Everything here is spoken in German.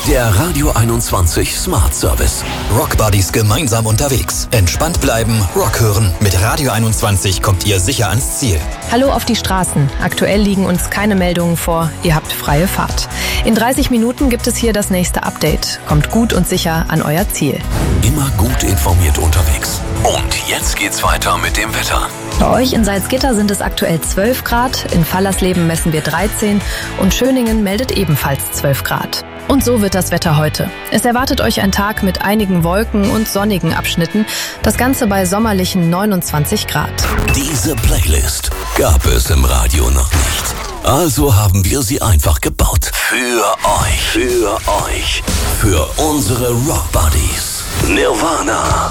Der Radio 21 Smart Service. Rock Buddies gemeinsam unterwegs. Entspannt bleiben, Rock hören. Mit Radio 21 kommt ihr sicher ans Ziel. Hallo auf die Straßen. Aktuell liegen uns keine Meldungen vor. Ihr habt freie Fahrt. In 30 Minuten gibt es hier das nächste Update. Kommt gut und sicher an euer Ziel. Immer gut informiert unterwegs. Und jetzt geht's weiter mit dem Wetter. Bei euch in Salzgitter sind es aktuell 12 Grad, in Fallersleben messen wir 13 und Schöningen meldet ebenfalls 12 Grad. Und so wird das Wetter heute. Es erwartet euch ein Tag mit einigen Wolken und sonnigen Abschnitten. Das Ganze bei sommerlichen 29 Grad. Diese Playlist gab es im Radio noch nicht. Also haben wir sie einfach gebaut. Für euch. Für unsere Rock Buddies. Nirvana.